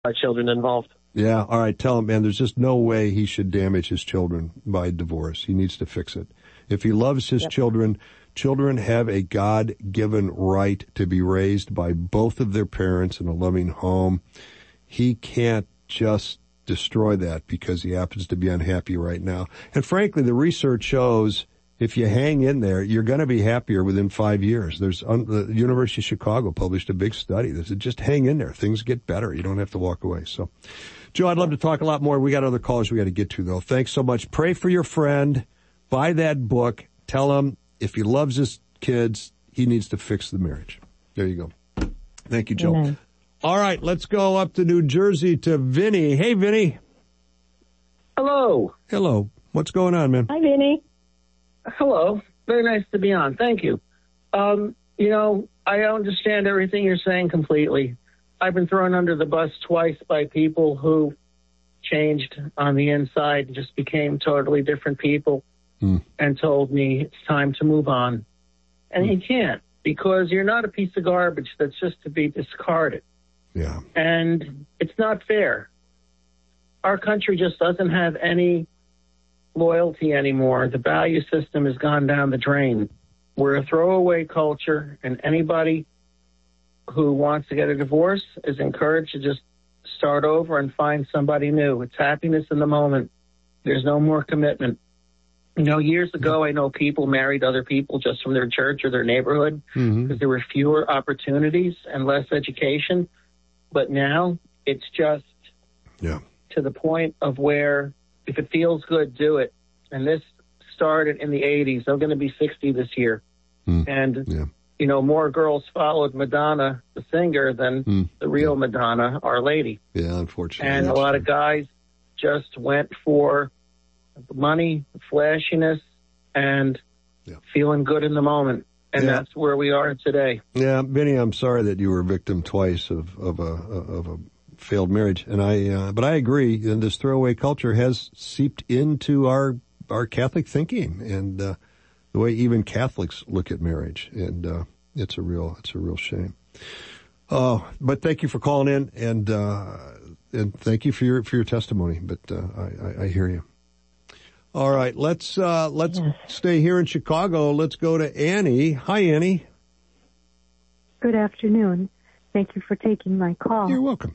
children involved. Yeah, all right, tell him, man, there's just no way he should damage his children by divorce. He needs to fix it. If he loves his children have a God-given right to be raised by both of their parents in a loving home. He can't just destroy that because he happens to be unhappy right now. And frankly, the research shows if you hang in there, you're going to be happier within 5 years. The University of Chicago published a big study that said just hang in there. Things get better. You don't have to walk away. So, Joe, I'd love to talk a lot more. We got other callers we got to get to, though. Thanks so much. Pray for your friend. Buy that book. Tell him if he loves his kids, he needs to fix the marriage. There you go. Thank you, Joe. Amen. All right, let's go up to New Jersey to Vinny. Hey, Vinny. Hello. Hello. What's going on, man? Hi, Vinny. Hello. Very nice to be on. Thank you. I understand everything you're saying completely. I've been thrown under the bus twice by people who changed on the inside and just became totally different people and told me it's time to move on. And you can't, because you're not a piece of garbage that's just to be discarded. Yeah. And it's not fair. Our country just doesn't have any loyalty anymore. The value system has gone down the drain. We're a throwaway culture, and anybody who wants to get a divorce is encouraged to just start over and find somebody new. It's happiness in the moment. There's no more commitment. Years ago, I know people married other people just from their church or their neighborhood because there were fewer opportunities and less education. But now it's just to the point of where if it feels good, do it. And this started in the 80s. I'm going to be 60 this year. And, more girls followed Madonna, the singer, than the real Madonna, Our Lady. Yeah, unfortunately. And a lot of guys just went for the money, the flashiness, and feeling good in the moment. And that's where we are today. Yeah, Vinny, I'm sorry that you were a victim twice of a failed marriage. And but I agree. And this throwaway culture has seeped into our Catholic thinking and the way even Catholics look at marriage. And it's a real shame. But thank you for calling in and thank you for your testimony. But I hear you. All right, let's stay here in Chicago. Let's go to Annie. Hi, Annie. Good afternoon. Thank you for taking my call. You're welcome.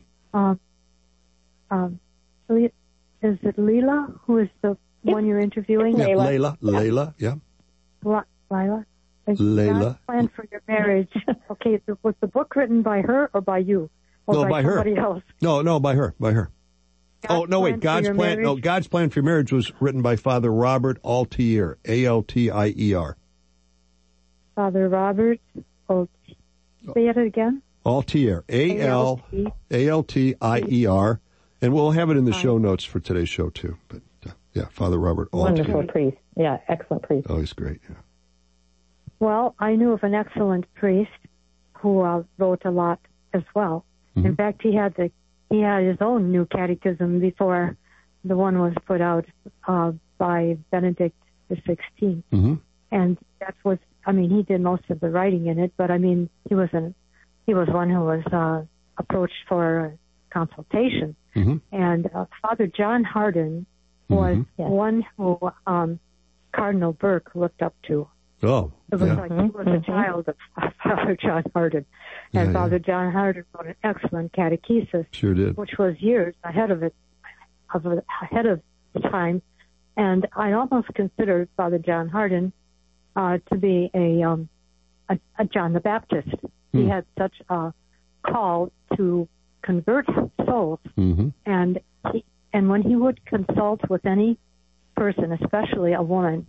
Is it Leila who is the one you're interviewing? Yeah, Layla, yeah. Lila? Is Layla. God's plan for your marriage. Okay, was the book written by her or by you? Or no, by her. Somebody else? No, by her. God's plan. No, God's plan for your marriage was written by Father Robert Altier, Altier. Father Robert Altier. Say it again. Altier, Altier, and we'll have it in the show notes for today's show too. But Father Robert Altier. Wonderful priest. Yeah, excellent priest. Oh, he's great. Yeah. Well, I knew of an excellent priest who wrote a lot as well. In fact, he had his own new catechism before the one was put out by Benedict XVI. And he did most of the writing in it, but he was one who was approached for consultation. And Father John Hardin was one who Cardinal Burke looked up to. Oh, it was like he was a child of Father John Hardin. And Father John Hardin wrote an excellent catechesis. Sure did. Which was years ahead of time. And I almost considered Father John Hardin to be a John the Baptist. He had such a call to convert souls. And when he would consult with any person, especially a woman,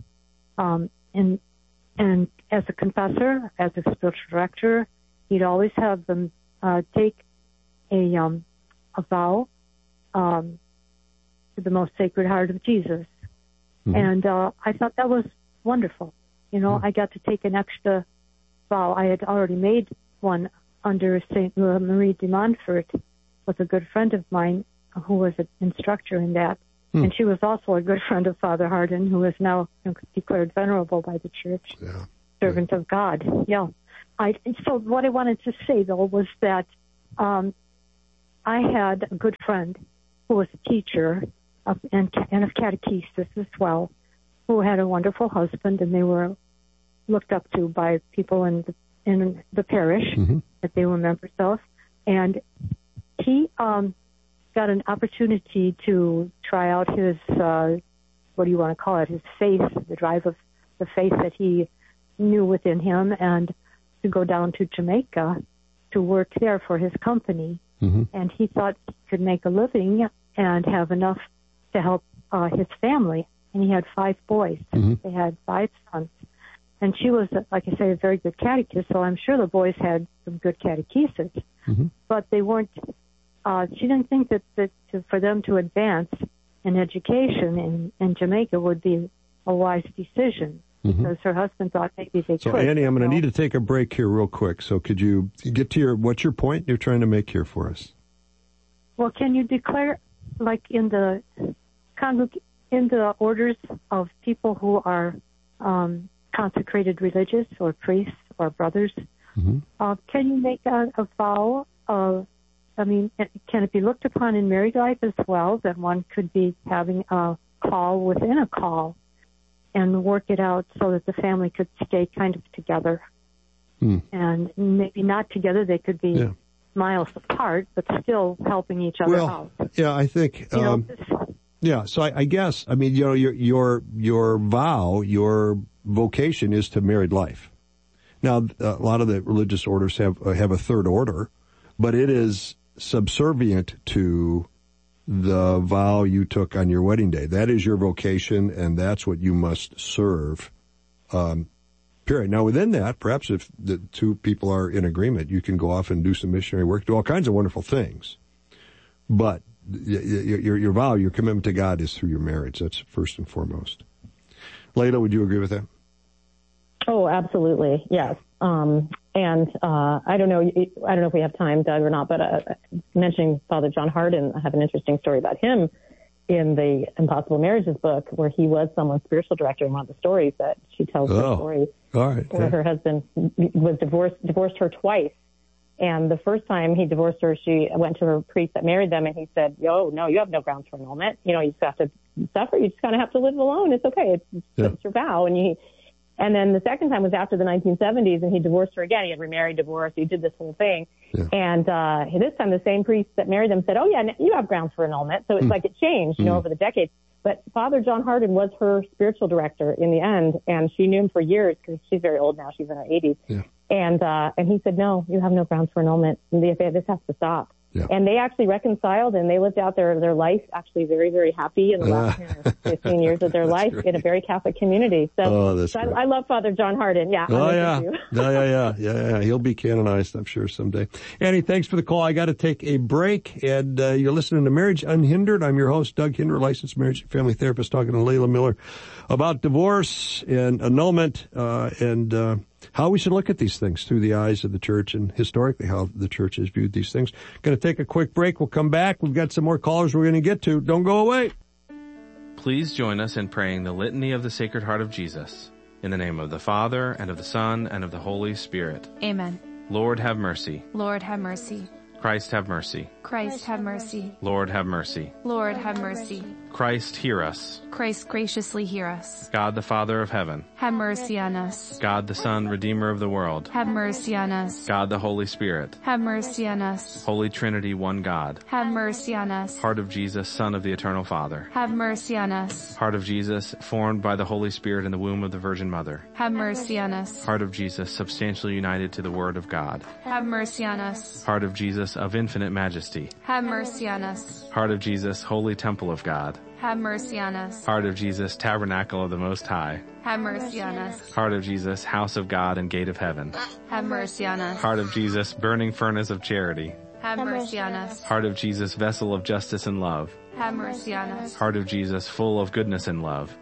and as a confessor, as a spiritual director, he'd always have them take a vow to the most sacred heart of Jesus. And I thought that was wonderful. I got to take an extra vow. I had already made one under St. Marie de Montfort with a good friend of mine who was an instructor in that. And she was also a good friend of Father Hardin, who is now declared venerable by the Church, servant of God. Yeah. So what I wanted to say, though, was that I had a good friend who was a teacher and of catechesis as well, who had a wonderful husband, and they were looked up to by people in the parish that they were members of. And he got an opportunity to try out his, what do you want to call it, his faith, the drive of the faith that he knew within him, and to go down to Jamaica to work there for his company. And he thought he could make a living and have enough to help his family. And he had 5 boys. They had 5 sons. And she was, like I say, a very good catechist, so I'm sure the boys had some good catechesis. But they weren't, she didn't think that for them to advance in education in Jamaica would be a wise decision, because her husband thought maybe they could. So, Annie, I'm going to need to take a break here real quick. So could you get to what's your point you're trying to make here for us? Well, can you declare, like in the orders of people who are consecrated religious or priests or brothers, can you make a vow of, can it be looked upon in married life as well, that one could be having a call within a call and work it out so that the family could stay kind of together? And maybe not together, they could be miles apart, but still helping each other out. Yeah, I think, yeah, so I guess, your vow, your vocation is to married life. Now, a lot of the religious orders have a third order, but it is subservient to the vow you took on your wedding day. That is your vocation, and that's what you must serve, period. Now, within that, perhaps if the 2 people are in agreement, you can go off and do some missionary work, do all kinds of wonderful things. But your vow, your commitment to God is through your marriage. That's first and foremost. Leila, would you agree with that? Oh, absolutely. Yes. And I don't know if we have time, Doug, or not, but mentioning Father John Hardin, I have an interesting story about him in the Impossible Marriages book, where he was someone's spiritual director. And one of the stories that she tells the story where her husband was divorced her twice. And the first time he divorced her, she went to her priest that married them, and he said, "Oh, no, you have no grounds for annulment. You just have to suffer. You just kind of have to live alone. It's okay. It's your vow." And then the second time was after the 1970s, and he divorced her again. He had remarried, divorced. He did this whole thing. And this time the same priest that married them said, "Oh, yeah, you have grounds for annulment." So it's like it changed, over the decades. But Father John Hardin was her spiritual director in the end, and she knew him for years, because she's very old now. She's in her 80s. And he said, "No, you have no grounds for annulment. This has to stop." And they actually reconciled, and they lived out their life actually very, very happy in the last 15 years of their life in a very Catholic community. So, I love Father John Hardin. Yeah. Yeah. He'll be canonized, I'm sure, someday. Annie, thanks for the call. I got to take a break, and you're listening to Marriage Unhindered. I'm your host, Doug Hinder, licensed marriage and family therapist, talking to Leila Miller about divorce and annulment, and how we should look at these things through the eyes of the church, and historically how the church has viewed these things. Going to take a quick break. We'll come back. We've got some more callers we're going to get to. Don't go away. Please join us in praying the Litany of the Sacred Heart of Jesus. In the name of the Father, and of the Son, and of the Holy Spirit. Amen. Lord, have mercy. Lord, have mercy. Christ, have mercy. Christ, have mercy. Lord, have mercy. Lord, have mercy. Christ, hear us. Christ, graciously hear us. God, the Father of heaven. Have mercy on us. God, the Son, Redeemer of the world. Have mercy on us. God, the Holy Spirit. Have mercy on us. Holy Trinity, one God. Have mercy on us. Heart of Jesus, Son of the Eternal Father. Have mercy on us. Heart of Jesus, formed by the Holy Spirit in the womb of the Virgin Mother. Have mercy on us. Heart of Jesus, substantially united to the Word of God. Have mercy on us. Heart of Jesus, of infinite majesty. Have mercy on us. Heart of Jesus, holy temple of God. Have mercy on us. Heart of Jesus, tabernacle of the Most High. Have mercy on us. Heart of Jesus, house of God and gate of heaven. Have mercy on us. Heart of Jesus, burning furnace of charity. Have mercy on us. Heart of Jesus, vessel of justice and love. Have mercy on us. Heart of Jesus, full of goodness and love.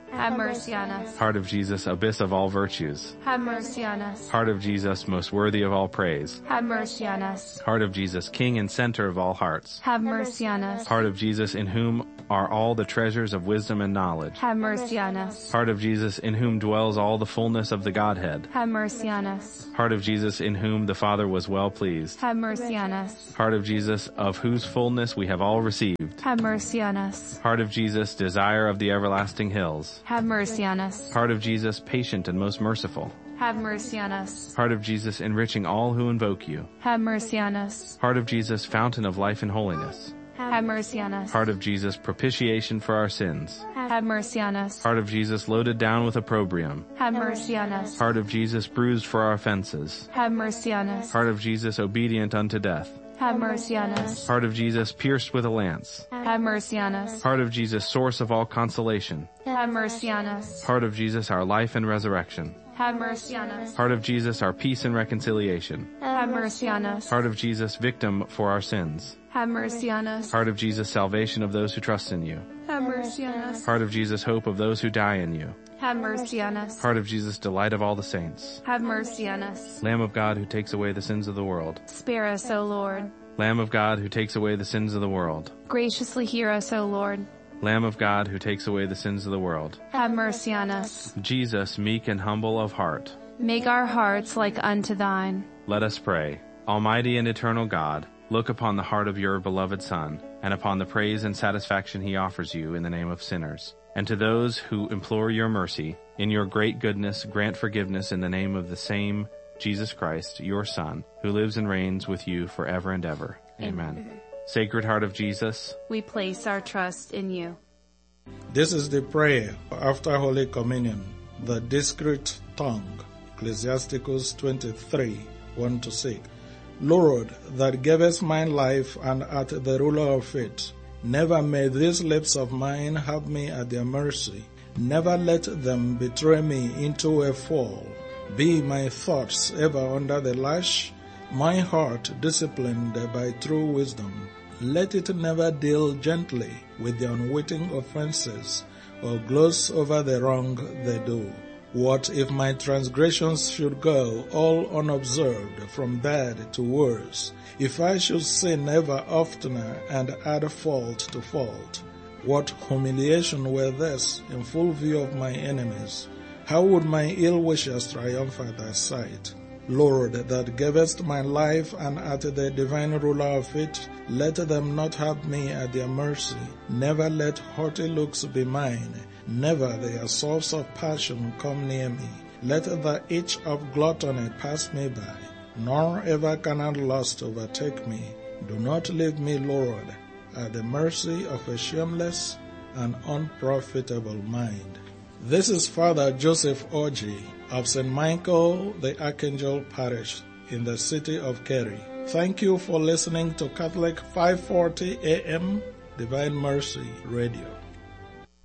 Have mercy on us. Heart of Jesus, abyss of all virtues. Have mercy on us. Heart of Jesus, most worthy of all praise. Have mercy on us. Heart of Jesus, King and center of all hearts. Have mercy on us. Heart of Jesus, in whom are all the treasures of wisdom and knowledge. Have mercy on us. Heart of Jesus, in whom dwells all the fullness of the Godhead. Have mercy on us. Heart of Jesus, in whom the Father was well pleased. Have mercy on us. Heart of Jesus, of whose fullness we have all received. Have mercy on us. Heart of Jesus, desire of the everlasting hills. Have mercy on us. Heart of Jesus, patient and most merciful. Have mercy on us. Heart of Jesus, enriching all who invoke you. Have mercy on us. Heart of Jesus, fountain of life and holiness. Have mercy on us. Heart of Jesus, propitiation for our sins. Have mercy on us. Heart of Jesus, loaded down with opprobrium. Have mercy on us. Heart of Jesus, bruised for our offenses. Have mercy on us. Heart of Jesus, obedient unto death. Have mercy on us. Heart of Jesus, pierced with a lance. Have mercy on us. Heart of Jesus, source of all consolation. Have mercy on us. Heart of Jesus, our life and resurrection. Have mercy on us. Heart of Jesus, our peace and reconciliation. Have mercy on us. Heart of Jesus, victim for our sins. Have mercy on us. Heart of Jesus, salvation of those who trust in you. Have mercy on us. Heart of Jesus, hope of those who die in you. Have mercy on us. Heart of Jesus, delight of all the saints. Have mercy on us. Lamb of God who takes away the sins of the world. Spare us, O Lord. Lamb of God who takes away the sins of the world. Graciously hear us, O Lord. Lamb of God who takes away the sins of the world. Have mercy on us. Jesus, meek and humble of heart. Make our hearts like unto thine. Let us pray. Almighty and eternal God, look upon the heart of your beloved Son, and upon the praise and satisfaction he offers you in the name of sinners. And to those who implore your mercy, in your great goodness grant forgiveness in the name of the same Jesus Christ, your Son, who lives and reigns with you forever and ever. Amen. Sacred Heart of Jesus, we place our trust in you. This is the prayer after Holy Communion, the discreet tongue. Ecclesiasticus 23, 1-6. Lord, that gavest mine life and art the ruler of it, never may these lips of mine have me at their mercy. Never let them betray me into a fall. Be my thoughts ever under the lash, my heart disciplined by true wisdom. Let it never deal gently with the unwitting offenses, or gloss over the wrong they do. What if my transgressions should go all unobserved from bad to worse? If I should sin ever oftener and add fault to fault? What humiliation were this in full view of my enemies? How would my ill wishers triumph at thy sight? Lord, that gavest my life and art the divine ruler of it, let them not have me at their mercy. Never let haughty looks be mine. Never the assaults of passion come near me. Let the itch of gluttony pass me by, nor ever cannot lust overtake me. Do not leave me, Lord, at the mercy of a shameless and unprofitable mind. This is Father Joseph Orji of St. Michael the Archangel Parish in the city of Kerry. Thank you for listening to Catholic 540 AM Divine Mercy Radio.